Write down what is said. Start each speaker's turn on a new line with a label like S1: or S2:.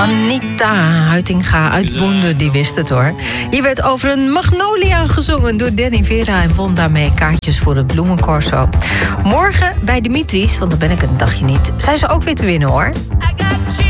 S1: Anita Huitinga uit Boende, die wist het hoor. Hier werd over een magnolia gezongen door Danny Vera en won daarmee kaartjes voor het bloemencorso. Morgen bij Dimitris, want dan ben ik een dagje niet, zijn ze ook weer te winnen hoor.